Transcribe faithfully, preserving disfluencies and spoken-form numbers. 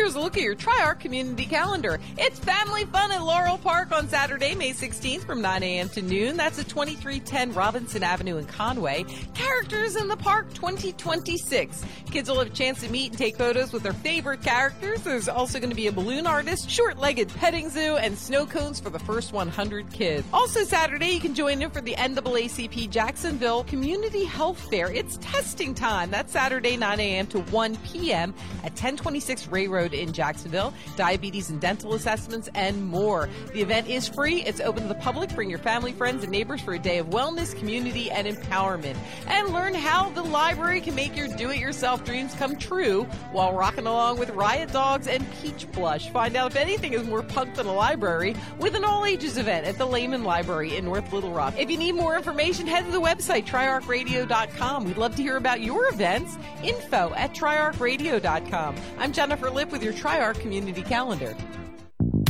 here's a look at your Tri-Arc community calendar. It's family fun at Laurel Park on Saturday, May sixteenth from nine a.m. to noon. That's at twenty-three ten Robinson Avenue in Conway. Characters in the Park twenty twenty-six. Kids will have a chance to meet and take photos with their favorite characters. There's also going to be a balloon artist, short-legged petting zoo, and snow cones for the first one hundred kids. Also Saturday, you can join in for the N double A C P Jacksonville Community Health Fair. It's testing time. That's Saturday, nine a.m. to one p.m. at ten twenty-six Ray Road in Jacksonville. Diabetes and dental assessments and more. The event is free. It's open to the public. Bring your family, friends, and neighbors for a day of wellness, community, and empowerment. And learn how the library can make your do-it-yourself dreams come true while rocking along with Riot Dogs and Peach Blush. Find out if anything is more punk than a library with an all-ages event at the Lehman Library in North Little Rock. If you need more information, head to the website, tri arc radio dot com. We'd love to hear about your events. Info at tri arc radio dot com. I'm Jennifer Lipp with your Tri-Arc Community Calendar.